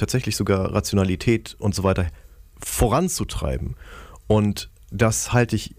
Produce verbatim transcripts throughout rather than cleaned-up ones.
tatsächlich sogar Rationalität und so weiter voranzutreiben. Und das halte ich,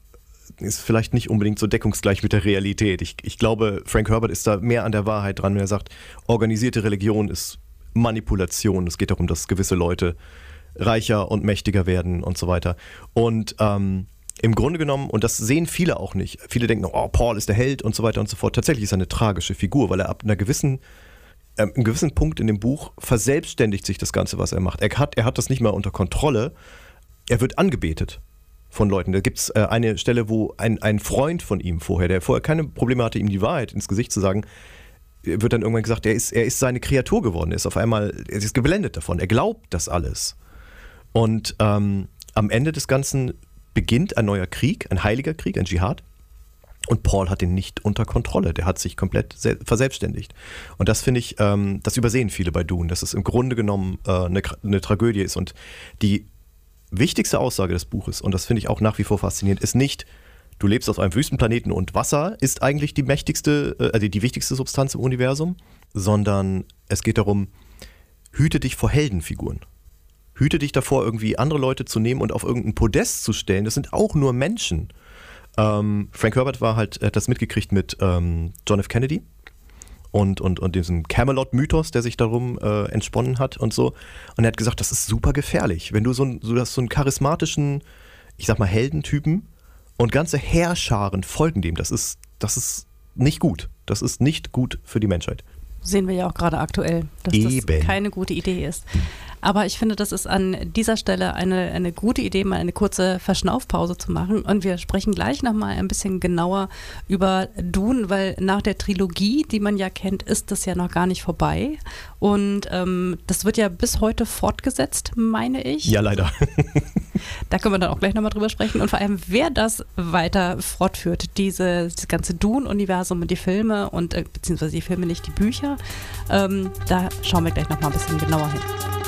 ist vielleicht nicht unbedingt so deckungsgleich mit der Realität. Ich, ich glaube, Frank Herbert ist da mehr an der Wahrheit dran, wenn er sagt, organisierte Religion ist Manipulation. Es geht darum, dass gewisse Leute reicher und mächtiger werden und so weiter. Und ähm, im Grunde genommen, und das sehen viele auch nicht, viele denken, oh, Paul ist der Held und so weiter und so fort. Tatsächlich ist er eine tragische Figur, weil er ab einer gewissen, äh, einem gewissen Punkt in dem Buch verselbstständigt sich das Ganze, was er macht. Er hat, er hat das nicht mehr unter Kontrolle. Er wird angebetet von Leuten. Da gibt es äh, eine Stelle, wo ein, ein Freund von ihm vorher, der vorher keine Probleme hatte, ihm die Wahrheit ins Gesicht zu sagen, wird dann irgendwann gesagt, er ist, er ist seine Kreatur geworden. Er ist auf einmal, er ist geblendet davon. Er glaubt das alles. Und ähm, am Ende des Ganzen beginnt ein neuer Krieg, ein heiliger Krieg, ein Dschihad. Und Paul hat ihn nicht unter Kontrolle. Der hat sich komplett se- verselbstständigt. Und das finde ich, ähm, das übersehen viele bei Dune, dass es im Grunde genommen äh, eine, eine Tragödie ist. Und die wichtigste Aussage des Buches, und das finde ich auch nach wie vor faszinierend, ist nicht, du lebst auf einem Wüstenplaneten und Wasser ist eigentlich die mächtigste, äh, also die wichtigste Substanz im Universum, sondern es geht darum, hüte dich vor Heldenfiguren. Hüte dich davor, irgendwie andere Leute zu nehmen und auf irgendein Podest zu stellen. Das sind auch nur Menschen. Ähm, Frank Herbert war halt, hat das mitgekriegt mit ähm, John F. Kennedy und, und, und diesem Camelot-Mythos, der sich darum äh, entsponnen hat und so. Und er hat gesagt, das ist super gefährlich. Wenn du so, ein, so, hast so einen charismatischen, ich sag mal, Heldentypen und ganze Heerscharen folgen dem, das ist, das ist nicht gut. Das ist nicht gut für die Menschheit. Sehen wir ja auch gerade aktuell, dass Eben. das keine gute Idee ist. Aber ich finde, das ist an dieser Stelle eine, eine gute Idee, mal eine kurze Verschnaufpause zu machen. Und wir sprechen gleich nochmal ein bisschen genauer über Dune, weil nach der Trilogie, die man ja kennt, ist das ja noch gar nicht vorbei. Und ähm, das wird ja bis heute fortgesetzt, meine ich. Ja, leider. Da können wir dann auch gleich nochmal drüber sprechen. Und vor allem, wer das weiter fortführt, diese, dieses ganze Dune-Universum und die Filme und äh, beziehungsweise die Filme nicht, die Bücher, ähm, da schauen wir gleich nochmal ein bisschen genauer hin.